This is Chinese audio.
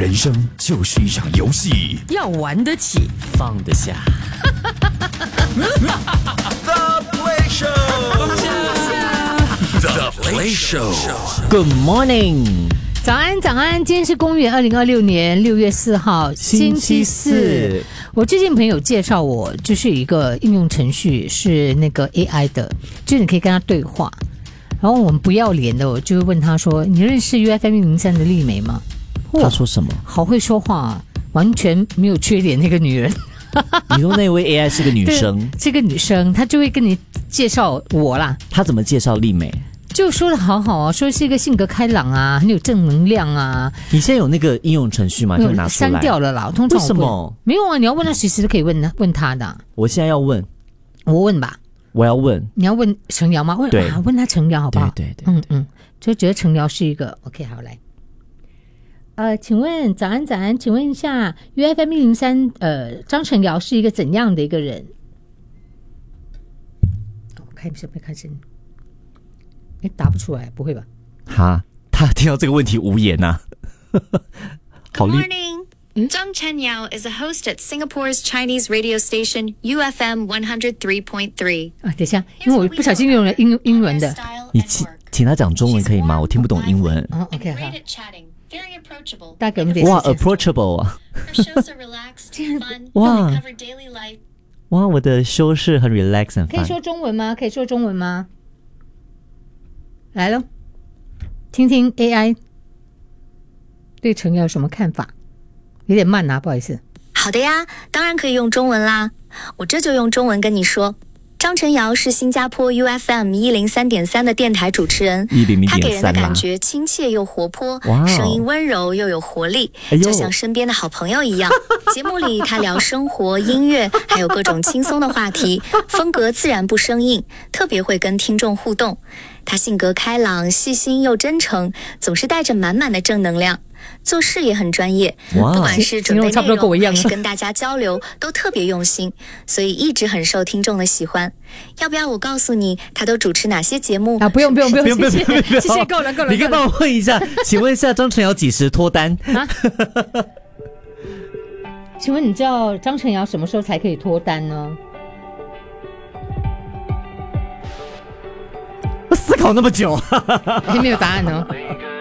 人生就是一场游戏， 要玩得起， 放得下。 The Play Show，The Play Show。Good morning， 早安早安，今天是公元2026年6月4号，星期四。我最近朋友介绍我，就是有一个应用程序是那个 AI 的，就是你可以跟他对话。然后我们不要脸的，我就会问他说：“你认识 UFM103 的丽梅吗？” 他说什么？ 好会说话啊，完全没有缺点那个女人。 你说那位 AI 是个女生， 是个女生，她就会跟你介绍我啦。 她怎么介绍丽美？ 就说的好好啊，说是一个性格开朗啊，很有正能量啊。 你现在有那个应用程序吗？可以拿出来。 删掉了啦，通常为什么？ 没有啊，你要问他，随时都可以问他的。 我现在要问， 我问吧。 我要问， 你要问程瑶吗？问他程瑶好不好？ 对， 就觉得程瑶是一个 OK， 好来。请问早安，请问一下 UFM103 张程瑶是一个怎样的一个人？看是不是看声音？答不出来，不会吧？ 哈，他听到这个问题无言啊。 Good morning. Zhang Chenyao is a host at Singapore's Chinese radio station UFM 103.3. 等一下，因为我不小心用了英文的。 你请他讲中文可以吗？我听不懂英文。 OK， 好。 Very approachable. 大概我们得哇 ，approachable 啊！ Her shows are relaxed, fun, 哇 and cover daily life. 哇，我的修饰很 relax and fun。 可以说中文吗？来咯，听听 AI 对程瑶有什么看法？有点慢啊，不好意思。 好的呀，当然可以用中文啦。我这就用中文跟你说。张程瑶是新加坡 UFM 103.3的电台主持人，他给人的感觉亲切又活泼，声音温柔又有活力，就像身边的好朋友一样。节目里他聊生活、音乐，还有各种轻松的话题，风格自然不生硬，特别会跟听众互动。他性格开朗、细心又真诚，总是带着满满的正能量。做事也很专业，不管是准备内容还是跟大家交流，都特别用心，所以一直很受听众的喜欢。要不要我告诉你，他都主持哪些节目？ 不用，谢谢，够了。 你可以帮我问一下，请问一下张程瑶几时脱单？ 请问你知道张程瑶什么时候才可以脱单呢？ 思考那么久， 还没有答案呢。